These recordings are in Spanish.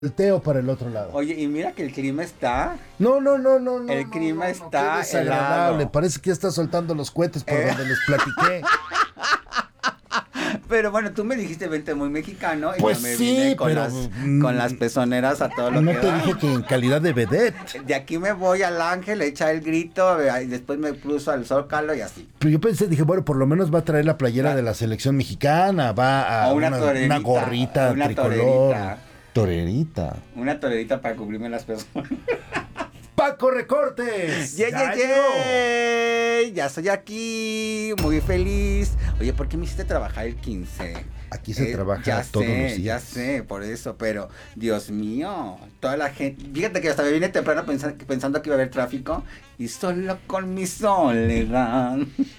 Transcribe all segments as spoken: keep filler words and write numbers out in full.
Volteo para el otro lado. Oye, y mira que el clima está... No, no, no, no, no. El no, clima no, no, está qué desagradable. helado. Parece que ya está soltando los cohetes por Eh. donde les platiqué. Pero bueno, tú me dijiste vente muy mexicano y Pues yo me sí, vine con, pero, las, mm, con las pezoneras a todo lo No que te da. dije que en calidad de vedette. De aquí me voy al Ángel, echa el grito, y después me cruzo al Zócalo y así. Pero yo pensé, dije, bueno, por lo menos va a traer la playera Claro. de la selección mexicana, va a O una una, torerita, una gorrita una tricolor. torerita. Torerita. Una torerita para cubrirme las pezoneras. Paco Recortes. ¡Ye, Ya ye, llegó. ye! Ya estoy aquí, muy feliz. Oye, ¿por qué me hiciste trabajar el quince? Aquí se Eh, trabaja ya todos sé, los días. Ya sé, por eso, pero Dios mío, toda la gente, fíjate que hasta me vine temprano pensando, pensando que iba a haber tráfico y solo con mi soledad.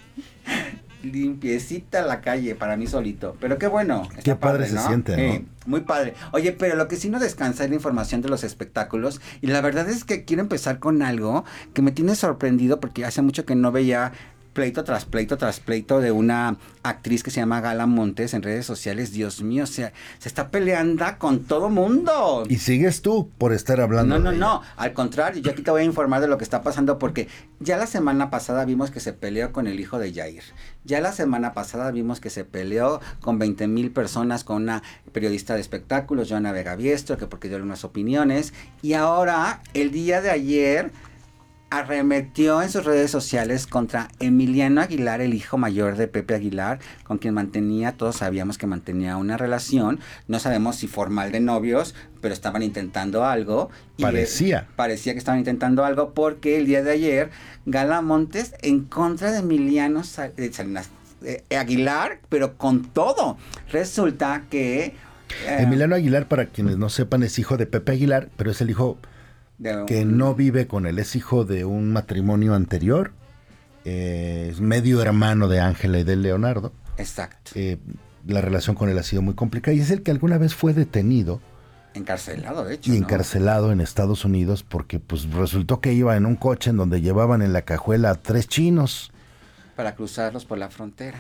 Limpiecita la calle para mí solito, pero qué bueno. Qué padre se siente, ¿no? Sí, muy padre. Oye, pero lo que sí no descansa es la información de los espectáculos y la verdad es que quiero empezar con algo que me tiene sorprendido porque hace mucho que no veía pleito tras pleito tras pleito de una actriz que se llama Gala Montes en redes sociales. Dios mío, o sea, se está peleando con todo mundo. Y sigues tú por estar hablando. No, no, de no, al contrario, yo aquí te voy a informar de lo que está pasando porque ya la semana pasada vimos que se peleó con el hijo de Jair. Ya la semana pasada vimos que se peleó con veinte mil personas, con una periodista de espectáculos, Joana Vega Biestro, que porque dio unas opiniones. Y ahora, el día de ayer, arremetió en sus redes sociales contra Emiliano Aguilar, el hijo mayor de Pepe Aguilar, con quien mantenía, todos sabíamos que mantenía una relación, no sabemos si formal de novios, pero estaban intentando algo. Y Parecía. Eh, parecía que estaban intentando algo porque el día de ayer, Gala Montes en contra de Emiliano Sal, eh, Salinas, eh, Aguilar, pero con todo. Resulta que... Eh, Emiliano Aguilar, para quienes no sepan, es hijo de Pepe Aguilar, pero es el hijo... Un... que no vive con él, es hijo de un matrimonio anterior, eh, es medio hermano de Ángela y de Leonardo. Exacto. Eh, la relación con él ha sido muy complicada y es el que alguna vez fue detenido. Encarcelado, de hecho. Y encarcelado, ¿no?, en Estados Unidos porque pues resultó que iba en un coche en donde llevaban en la cajuela a tres chinos. Para cruzarlos por la frontera.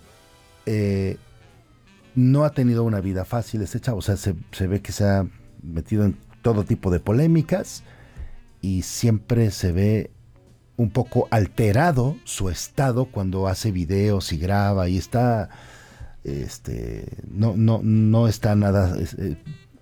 Eh, no ha tenido una vida fácil ese chavo, o sea, se, se ve que se ha metido en todo tipo de polémicas y siempre se ve un poco alterado su estado cuando hace videos y graba y está este no no no está nada eh,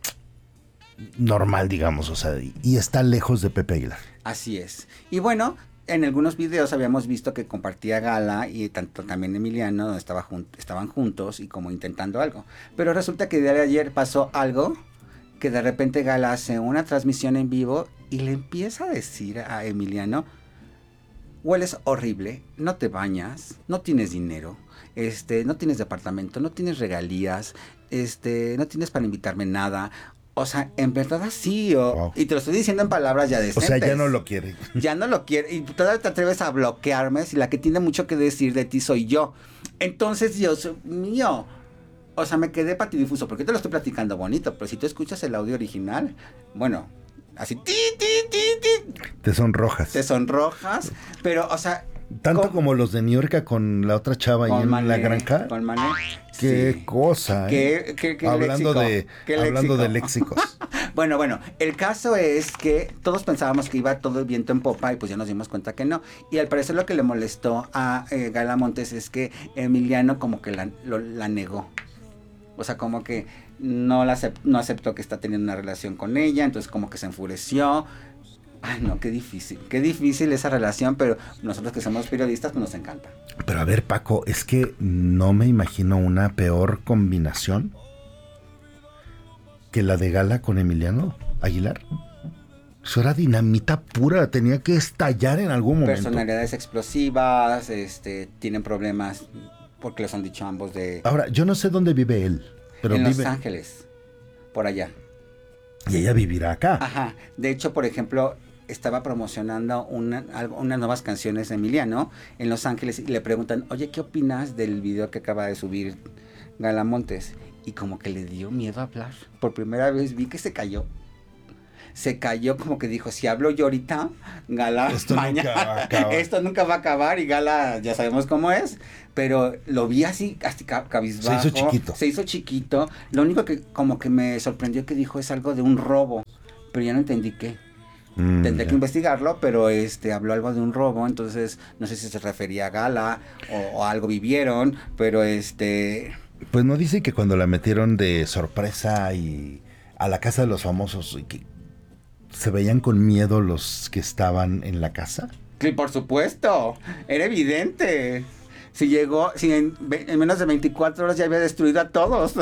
normal, digamos, o sea, y está lejos de Pepe Aguilar. Así es. Y bueno, en algunos videos habíamos visto que compartía Gala y tanto también Emiliano, donde estaba jun- estaban juntos y como intentando algo. Pero resulta que el día de ayer pasó algo que de repente Gala hace una transmisión en vivo y le empieza a decir a Emiliano: hueles horrible, no te bañas, no tienes dinero, este, no tienes departamento, no tienes regalías, este, no tienes para invitarme nada. O sea, en verdad así, o, wow. Y te lo estoy diciendo en palabras ya decentes. O sea, ya no lo quiere. Ya no lo quiere, y todavía te atreves a bloquearme si la que tiene mucho que decir de ti soy yo. Entonces, Dios mío, o sea, me quedé patidifuso, porque te lo estoy platicando bonito, pero si tú escuchas el audio original, bueno, así, ti, ti, ti, ti, te sonrojas. Te sonrojas, pero, o sea... Tanto con, como los de New York con la otra chava ahí en Mané, la granja. Con Mané. Qué sí. cosa, ¿eh? ¿Qué, qué, qué hablando léxico? de ¿Qué hablando léxico? de léxicos. Bueno, bueno, el caso es que todos pensábamos que iba todo el viento en popa y pues ya nos dimos cuenta que no. Y al parecer lo que le molestó a eh, Gala Montes es que Emiliano como que la, lo, la negó. O sea, como que no, la acept- no aceptó que está teniendo una relación con ella, entonces como que se enfureció. Ay, no, qué difícil, qué difícil esa relación, pero nosotros que somos periodistas pues nos encanta. Pero a ver, Paco, es que no me imagino una peor combinación que la de Gala con Emiliano Aguilar. Eso era dinamita pura, tenía que estallar en algún momento. Personalidades explosivas, este, tienen problemas, porque les han dicho ambos de... Ahora, yo no sé dónde vive él, pero en vive... Los Ángeles, por allá. Y ella vivirá acá. Ajá, de hecho, por ejemplo, estaba promocionando una, algo, unas nuevas canciones de Emiliano en Los Ángeles y le preguntan, oye, ¿qué opinas del video que acaba de subir Gala Montes? Y como que le dio miedo a hablar. Por primera vez vi que se cayó. se cayó como que dijo, si hablo yo ahorita, Gala, esto mañana, nunca va a acabar. Esto nunca va a acabar y Gala ya sabemos cómo es, pero lo vi así, así cabizbajo. Se hizo chiquito. Se hizo chiquito. Lo único que como que me sorprendió que dijo es algo de un robo, pero ya no entendí qué. Mm, Tendré yeah. que investigarlo, pero este habló algo de un robo, entonces no sé si se refería a Gala o, o algo vivieron, pero este... Pues no dice que cuando la metieron de sorpresa y a la casa de los famosos, y que se veían con miedo los que estaban en la casa. Sí, por supuesto, era evidente. Si llegó, si en, en menos de veinticuatro horas ya había destruido a todos.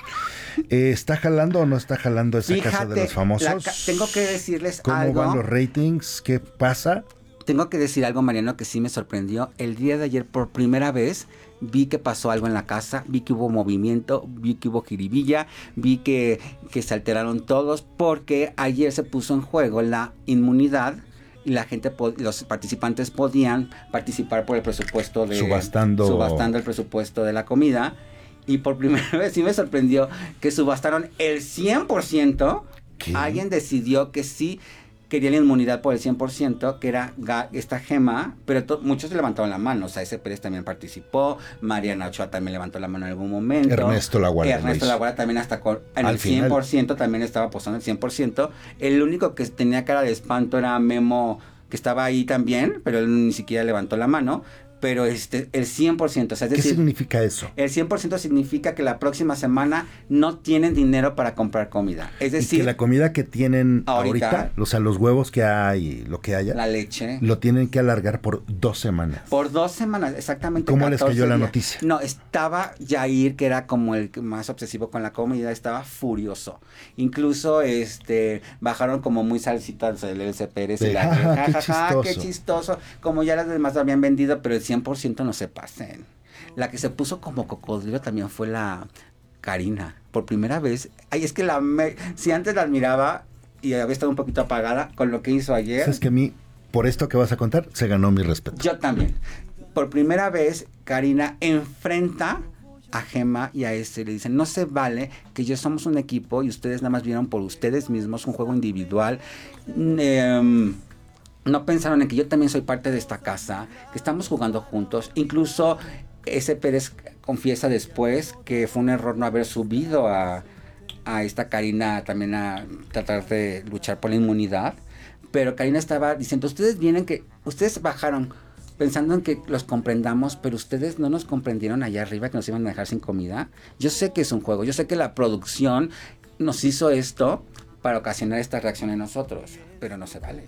Eh, ¿Está jalando o no está jalando esa Fíjate, casa de los famosos? La, tengo que decirles ¿Cómo algo. ¿Cómo van los ratings? ¿Qué pasa? Tengo que decir algo, Mariano, que sí me sorprendió. El día de ayer, por primera vez, vi que pasó algo en la casa, vi que hubo movimiento, vi que hubo jiribilla, vi que, que se alteraron todos, porque ayer se puso en juego la inmunidad y la gente, los participantes podían participar por el presupuesto de... Subastando. Subastando el presupuesto de la comida. Y por primera vez sí me sorprendió que subastaron el cien por ciento. ¿Qué? Alguien decidió que sí quería la inmunidad por el cien por ciento, que era esta Gema, pero to, muchos levantaron la mano. O sea, ese Pérez también participó, Mariana Ochoa también levantó la mano en algún momento. Ernesto Laguardia. Ernesto Laguardia también hasta con, en Al el cien por ciento final. También estaba apostando el cien por ciento. El único que tenía cara de espanto era Memo, que estaba ahí también, pero él ni siquiera levantó la mano. Pero este, el cien por ciento, o sea, es ¿Qué decir, significa eso? El cien por ciento significa que la próxima semana no tienen dinero para comprar comida. Es decir, y que la comida que tienen ahorita, ahorita, o sea, los huevos que hay, lo que haya, la leche, lo tienen que alargar por dos semanas. Por dos semanas, exactamente. ¿Cómo les cayó la días. noticia? No, estaba Jair, que era como el más obsesivo con la comida, estaba furioso. Incluso este bajaron como muy salsitas el L C Pérez de, y la ja, ja, qué, qué, chistoso. qué chistoso, como ya las demás lo habían vendido, pero el cien por ciento no se pasen. La que se puso como cocodrilo también fue la Karina. Por primera vez, ay, es que la me, si antes la admiraba y había estado un poquito apagada con lo que hizo ayer. Es que a mí, por esto que vas a contar, se ganó mi respeto. Yo también. Por primera vez, Karina enfrenta a Gema y a este, le dicen, no se vale que yo somos un equipo y ustedes nada más vieron por ustedes mismos un juego individual. Eh, no pensaron en que yo también soy parte de esta casa, que estamos jugando juntos. Incluso ese Pérez confiesa después que fue un error no haber subido a, a esta Karina también a tratar de luchar por la inmunidad. Pero Karina estaba diciendo, ustedes vienen que, ustedes bajaron pensando en que los comprendamos, pero ustedes no nos comprendieron allá arriba que nos iban a dejar sin comida. Yo sé que es un juego, yo sé que la producción nos hizo esto para ocasionar esta reacción en nosotros, pero no se vale.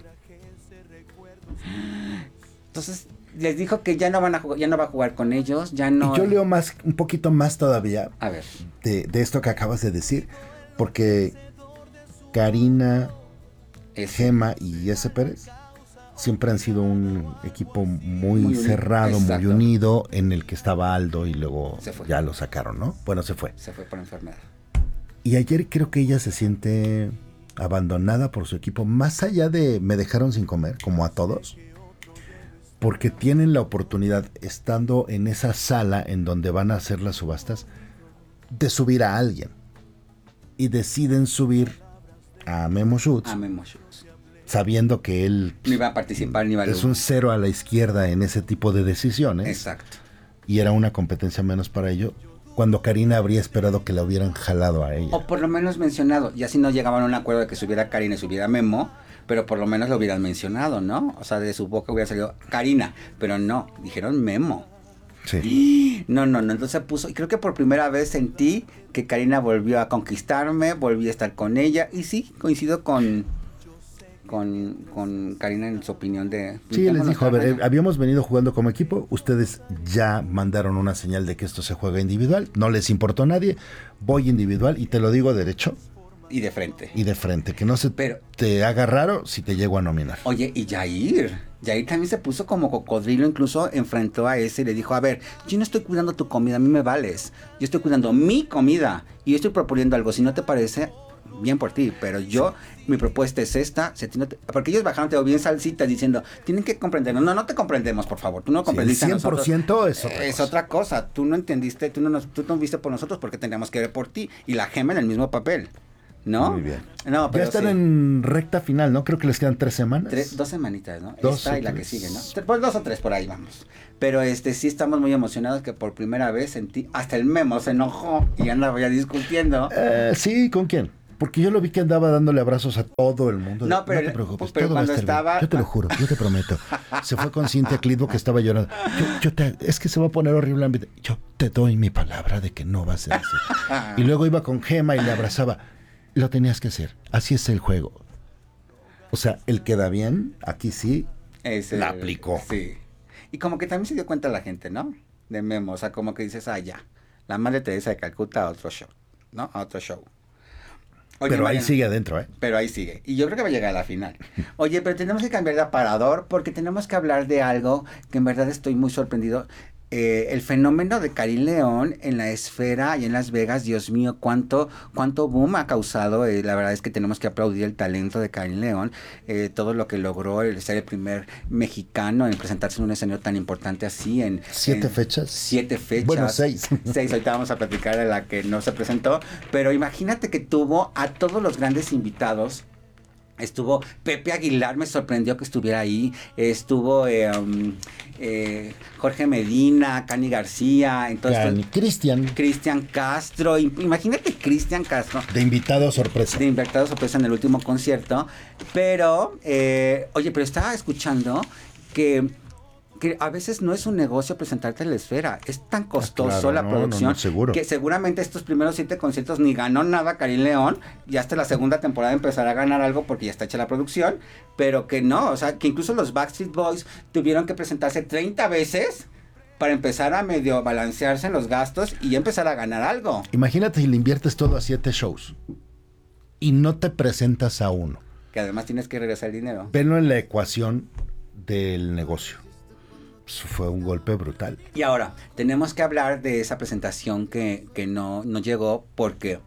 Entonces les dijo que ya no van a jugar, ya no va a jugar con ellos, ya no. Y yo leo más, un poquito más todavía. A ver. De, de esto que acabas de decir, porque Karina, Ese. Gema y ese Pérez siempre han sido un equipo muy, muy cerrado, unido. muy unido, en el que estaba Aldo y luego ya lo sacaron, ¿no? Bueno, se fue. Se fue por enfermedad. Y ayer creo que ella se siente abandonada por su equipo, más allá de me dejaron sin comer, como a todos, porque tienen la oportunidad, estando en esa sala en donde van a hacer las subastas, de subir a alguien. Y deciden subir a Memo Schutz. A Memo Schutz. Sabiendo que él no iba a participar ni va a es un cero a la izquierda en ese tipo de decisiones. Exacto. Y era una competencia menos para ello, cuando Karina habría esperado que la hubieran jalado a ella. O por lo menos mencionado, ya si no llegaban a un acuerdo de que subiera Karina y subiera Memo, pero por lo menos lo hubieran mencionado, ¿no? O sea, de su boca hubiera salido Karina, pero no, dijeron Memo. Sí. No, no, no, entonces puso, y creo que por primera vez sentí que Karina volvió a conquistarme, volví a estar con ella, y sí, coincido con... Con, con Karina en su opinión de... Sí, les dijo, a ver, eh, habíamos venido jugando como equipo, ustedes ya mandaron una señal de que esto se juega individual, no les importó a nadie, voy individual y te lo digo derecho. Y de frente. Y de frente, que no se Pero, te haga raro si te llego a nominar. Oye, y Jair, Jair también se puso como cocodrilo, incluso enfrentó a ese y le dijo, a ver, yo no estoy cuidando tu comida, a mí me vales, yo estoy cuidando mi comida y yo estoy proponiendo algo, si no te parece... bien por ti, pero yo, sí. mi propuesta es esta, se tiene, porque ellos bajaron, te bien salsita diciendo, tienen que comprendernos, no, no te comprendemos, por favor, tú no comprendiste sí, el cien por ciento a nosotros, es, otra, es cosa. otra cosa, tú no entendiste, tú no, nos, tú no viste por nosotros porque tendríamos que ver por ti, y la Gema en el mismo papel, ¿no? Muy bien. No, pero ya están sí. en recta final, ¿no? Creo que les quedan tres semanas. Tres, dos semanitas, ¿no? Dos Esta y la tres. que sigue, ¿no? Pues dos o tres por ahí vamos. Pero este sí estamos muy emocionados que por primera vez sentí, hasta el Memo se enojó y andaba ya discutiendo. Eh, sí, ¿con quién? Porque yo lo vi que andaba dándole abrazos a todo el mundo. No, pero- no te preocupes, pero todo va a cuando estar bien. estaba- Yo te lo juro, yo te prometo. Se fue con Cintia Clitbo que estaba llorando. Yo, yo te, es que se va a poner horrible el ambiente. Yo te doy mi palabra de que no va a ser así. Y luego iba con Gema y le abrazaba. Lo tenías que hacer. Así es el juego. O sea, el queda bien, aquí sí, Ese- la aplicó. Sí. Y como que también se dio cuenta la gente, ¿no? De Memo, o sea, como que dices, ah, ya. La Madre Teresa de Calcuta a otro show, ¿no? A otro show. Oye, Pero ahí Mariana, sigue adentro, ¿eh? Pero ahí sigue. Y yo creo que va a llegar a la final. Oye, pero tenemos que cambiar de aparador porque tenemos que hablar de algo que en verdad estoy muy sorprendido. Eh, el fenómeno de Karim León en la esfera y en Las Vegas, Dios mío, cuánto, cuánto boom ha causado. Eh, la verdad es que tenemos que aplaudir el talento de Karim León, eh, todo lo que logró, el ser el primer mexicano en presentarse en un escenario tan importante así. En Siete en fechas. Siete fechas. Bueno, seis. Seis, ahorita vamos a platicar de la que no se presentó. Pero imagínate que tuvo a todos los grandes invitados. Estuvo Pepe Aguilar, me sorprendió que estuviera ahí. Estuvo eh, um, eh, Jorge Medina, Cani García, entonces Cani, Cristian, Cristian Castro. im- Imagínate Cristian Castro de invitado sorpresa. de invitado sorpresa en el último concierto. Pero, eh, oye, pero estaba escuchando que, que a veces no es un negocio presentarte en la esfera. Es tan costoso claro, la no, producción no, no, seguro. que seguramente estos primeros siete conciertos ni ganó nada Karim León. Ya hasta la segunda temporada empezará a ganar algo porque ya está hecha la producción. Pero que no, o sea, que incluso los Backstreet Boys tuvieron que presentarse treinta veces para empezar a medio balancearse en los gastos y ya empezar a ganar algo. Imagínate si le inviertes todo a siete shows y no te presentas a uno. Que además tienes que regresar el dinero. Venlo en la ecuación del negocio. Eso fue un golpe brutal. Y ahora, tenemos que hablar de esa presentación que, que no, no llegó porque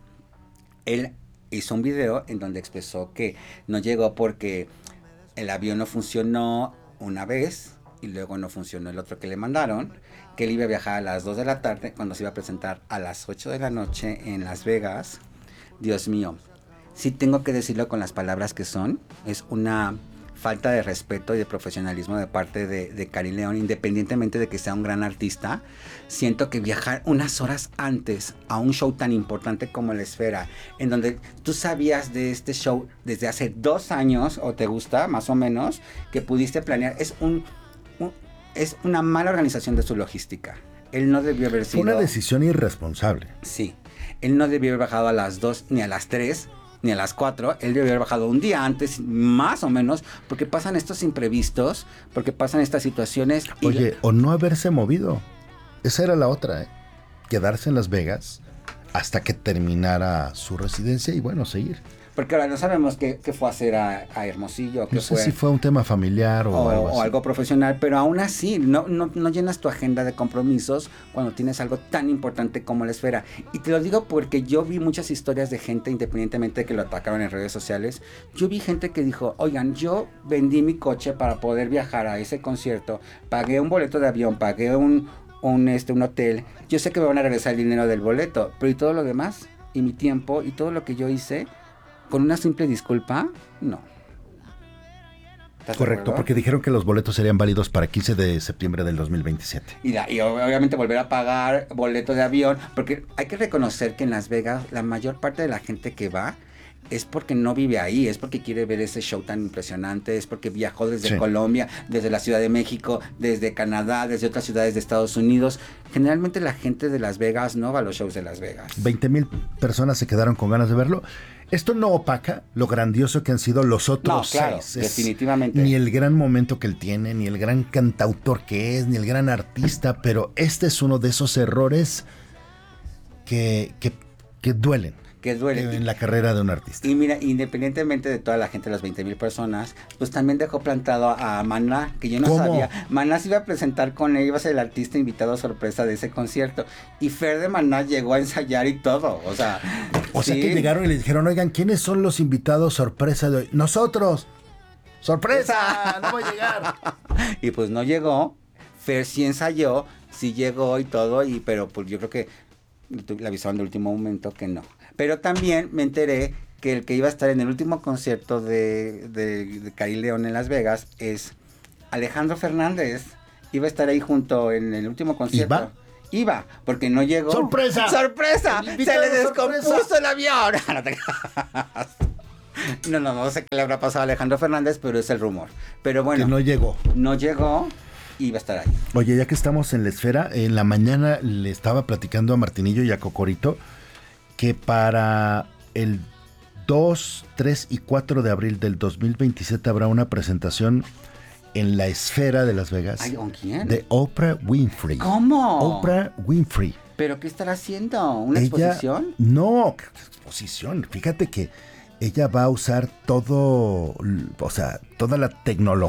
él hizo un video en donde expresó que no llegó porque el avión no funcionó una vez y luego no funcionó el otro que le mandaron, que él iba a viajar a las dos de la tarde cuando se iba a presentar a las ocho de la noche en Las Vegas. Dios mío, sí tengo que decirlo con las palabras que son, es una falta de respeto y de profesionalismo de parte de, de Karim León, independientemente de que sea un gran artista. Siento que viajar unas horas antes a un show tan importante como La Esfera, en donde tú sabías de este show desde hace dos años, o te gusta más o menos, que pudiste planear, es un, un es una mala organización de su logística. Él no debió haber sido... Fue una decisión irresponsable. Sí, él no debió haber bajado a las dos ni a las tres ni a las cuatro, él debió haber bajado un día antes, más o menos, porque pasan estos imprevistos, porque pasan estas situaciones. Y Oye, o no haberse movido. Esa era la otra, ¿eh? Quedarse en Las Vegas hasta que terminara su residencia y bueno, seguir. porque ahora no sabemos qué, qué fue a hacer a, a Hermosillo, qué No sé fue, si fue un tema familiar o, o, algo así. o algo profesional, pero aún así no, no, no llenas tu agenda de compromisos cuando tienes algo tan importante como La Esfera. Y te lo digo porque yo vi muchas historias de gente, independientemente de que lo atacaron en redes sociales, yo vi gente que dijo, oigan, yo vendí mi coche para poder viajar a ese concierto, pagué un boleto de avión, pagué un, un, este, un hotel, yo sé que me van a regresar el dinero del boleto, pero ¿y todo lo demás? ¿Y mi tiempo? ¿Y todo lo que yo hice? ¿Con una simple disculpa? No. ¿Estás de Correcto, acuerdo? porque dijeron que los boletos serían válidos para quince de septiembre del dos mil veintisiete. Y, la- y obviamente volver a pagar boleto de avión, porque hay que reconocer que en Las Vegas la mayor parte de la gente que va es porque no vive ahí, es porque quiere ver ese show tan impresionante, es porque viajó desde Sí. Colombia, desde la Ciudad de México, desde Canadá, desde otras ciudades de Estados Unidos. Generalmente la gente de Las Vegas no va a los shows de Las Vegas. veinte mil personas se quedaron con ganas de verlo. Esto no opaca lo grandioso que han sido los otros No, claro, seis. Es definitivamente. Ni el gran momento que él tiene, ni el gran cantautor que es, ni el gran artista, pero este es uno de esos errores que, que, que duelen Que duele. en la carrera de un artista. Y mira, independientemente de toda la gente, las veinte mil personas, pues también dejó plantado a Maná, que yo no ¿Cómo? sabía. Maná se iba a presentar con él, iba a ser el artista invitado sorpresa de ese concierto. Y Fer de Maná llegó a ensayar y todo, o sea... O sea sí. que llegaron y le dijeron, oigan, ¿quiénes son los invitados sorpresa de hoy? ¡Nosotros! ¡Sorpresa! ¡No voy a llegar! Y pues no llegó. Fer sí ensayó, sí llegó y todo, y pero pues yo creo que le avisaron de último momento que no. Pero también me enteré que el que iba a estar en el último concierto de, de, de Karim León en Las Vegas es Alejandro Fernández. Iba a estar ahí junto en el último concierto. ¿Iba? Iba, porque no llegó. ¡Sorpresa! ¡Sorpresa! El ¡Se invitado le de descompuso sorpresa. el avión! No, te creas. no, no, no sé qué le habrá pasado a Alejandro Fernández, pero es el rumor. Pero bueno, Que no llegó. no llegó y iba a estar ahí. Oye, ya que estamos en la esfera, en la mañana le estaba platicando a Martinillo y a Cocorito que para el dos, tres y cuatro de abril del dos mil veintisiete habrá una presentación en la esfera de Las Vegas. Ay, ¿con quién? De Oprah Winfrey. ¿Cómo? Oprah Winfrey. ¿Pero qué estará haciendo? ¿Una Ella- exposición? No, ¿qué exposición. Fíjate que ella va a usar todo, o sea, toda la tecnología